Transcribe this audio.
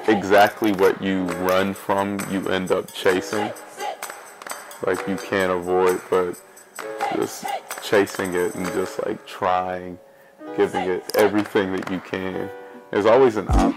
exactly what you run from, you end up chasing. Like you can't avoid, but just chasing it and just like trying, giving it everything that you can. There's always an option.